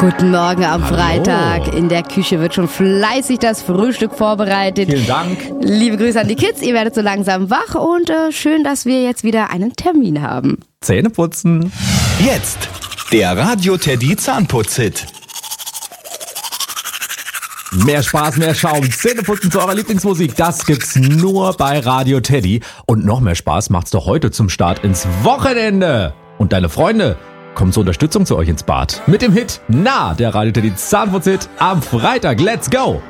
Guten Morgen am Hallo. Freitag. In der Küche wird schon fleißig das Frühstück vorbereitet. Vielen Dank. Liebe Grüße an die Kids, ihr werdet so langsam wach und schön, dass wir jetzt wieder einen Termin haben. Zähne putzen. Jetzt der Radio Teddy Zahnputz-Hit. Mehr Spaß, mehr Schaum. Zähneputzen zu eurer Lieblingsmusik. Das gibt's nur bei Radio Teddy. Und noch mehr Spaß macht's doch heute zum Start ins Wochenende. Und deine Freunde kommen zur Unterstützung zu euch ins Bad. Mit dem Hit der Radio Teddy Zahnputz-Hit am Freitag. Let's go!